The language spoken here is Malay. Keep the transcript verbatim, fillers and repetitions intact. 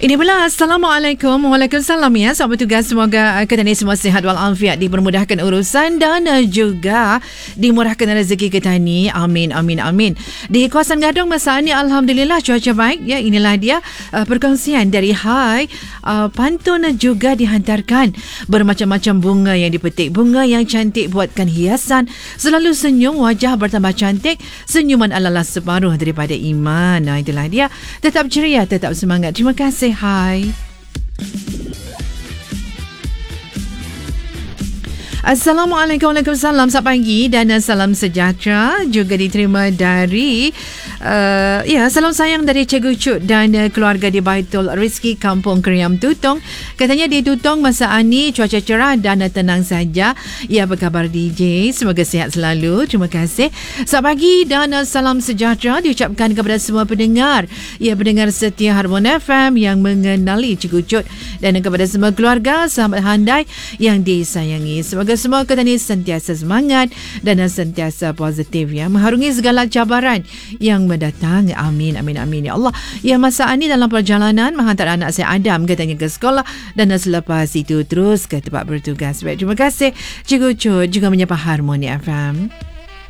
Ini pula Assalamualaikum. Waalaikumsalam ya. Selamat bertugas. Semoga uh, kita ni semua sihat walafiat, dipermudahkan urusan dan uh, juga dimurahkan rezeki kita ni. Amin, amin, amin. Di kawasan Gadong masa ni Alhamdulillah cuaca baik ya. Inilah dia uh, perkongsian dari Hai. Uh, pantun juga dihantarkan. Bermacam-macam bunga yang dipetik. Bunga yang cantik buatkan hiasan. Selalu senyum, wajah bertambah cantik. Senyuman adalah separuh daripada iman. Nah, itulah dia. Tetap ceria, tetap semangat. Terima kasih. Hai. Assalamualaikum. Waalaikumsalam. Selamat pagi dan salam sejahtera juga diterima dari uh, ya salam sayang dari Cikgu Cut dan uh, keluarga di Baitul Rizki Kampung Keriam Tutong. Katanya di Tutong masa ni cuaca cerah dan uh, tenang saja. Ya, apa khabar D J? Semoga sihat selalu. Terima kasih. Selamat pagi dan uh, salam sejahtera diucapkan kepada semua pendengar. Ya, pendengar setia Harmon F M yang mengenali Cikgu Cut dan uh, kepada semua keluarga sahabat handai yang disayangi. Semoga semua kita ni sentiasa semangat dan sentiasa positif ya, mengharungi segala cabaran yang mendatang. Amin, amin, amin ya Allah. Ya, masa ini dalam perjalanan menghantar anak saya Adam katanya ke sekolah dan selepas itu terus ke tempat bertugas. Baik, terima kasih Cikgu Cut juga menyapa Harmoni F M.